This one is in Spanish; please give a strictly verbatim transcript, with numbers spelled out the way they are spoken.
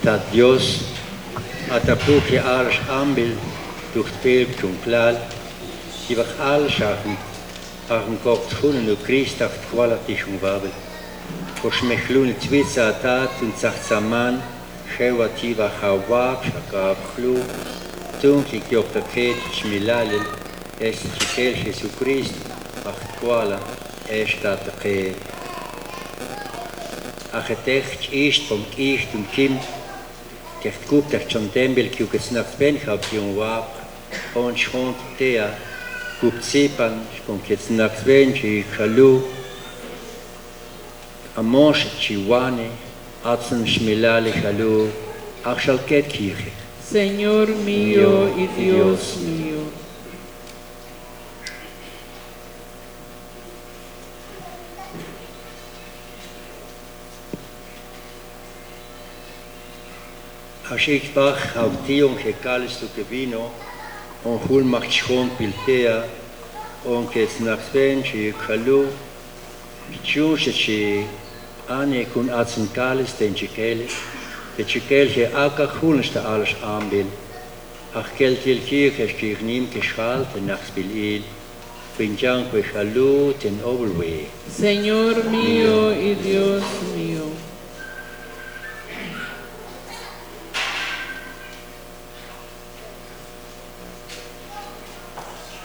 dat Dios atapuki arsh ambil duchtpeel kunklal, die wach al schaffen, ach kocht hunen u Christach qualatishung wabel. Koshmechlun twitza atat und zachzaman, shewativa hawab, shakab chlu, tunklik joktaket shmilalel, es chikel Jesu Christ, ach quala, es tatake. Ach etech ist vom Kicht und Kim, Kert gup der schon dembel kiukets nach Benchab jung wab und schont der gup zipan kommt jetzt nach Benchi chalu amosh chiwane atzen schmilale chalu ach shalket kirche. Señor mío y Dios mío. Ashik bach auf Tiong hekales tu kevino, on hul macht schon piltea, on kes nachsven chi kalu, chusche chi ane kun atzen kales den chikele, de chikelche aka hulnste alles aanbil, ach keltil kirche stich nim geschalt nach spilil, pinjang we kalu ten overway. Señor mío y Dios mío.